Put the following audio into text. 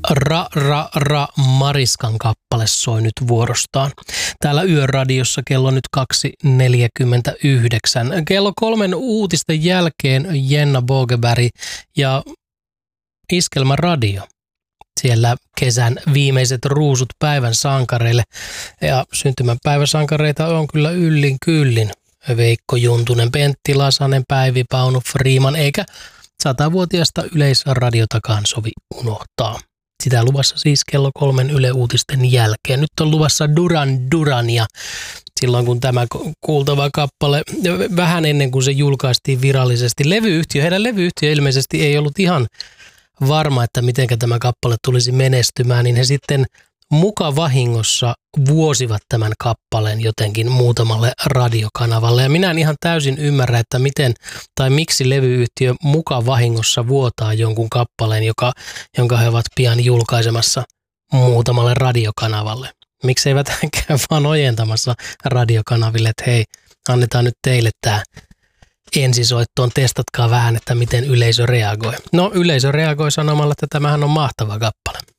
Mariskan kappale soi nyt vuorostaan. Täällä Yöradiossa kello nyt 2.49. Kello 3 uutisten jälkeen Jenna Bogeberg ja Iskelmän radio. Siellä kesän viimeiset ruusut päivän sankareille. Ja syntymäpäiväsankareita on kyllä yllin kyllin. Veikko Juntunen, Pentti Lasanen, Päivi Paunu, Freeman, eikä 100-vuotiaasta Yleisradiotakaan sovi unohtaa. Sitä luvassa siis kello 3 Yle Uutisten jälkeen. Nyt on luvassa Duran Duran ja silloin kun tämä kuultava kappale, vähän ennen kuin se julkaistiin virallisesti, heidän levyyhtiö ilmeisesti ei ollut ihan varma, että miten tämä kappale tulisi menestymään, niin he sitten muka vahingossa vuosivat tämän kappaleen jotenkin muutamalle radiokanavalle. Ja minä en ihan täysin ymmärrä, että miten tai miksi levyyhtiö muka vahingossa vuotaa jonkun kappaleen, jonka he ovat pian julkaisemassa muutamalle radiokanavalle. Miksi eivät käy vaan ojentamassa radiokanaville, että hei, annetaan nyt teille tämä ensisoittoon, testatkaa vähän, että miten yleisö reagoi. No, yleisö reagoi sanomalla, että tämähän on mahtava kappale.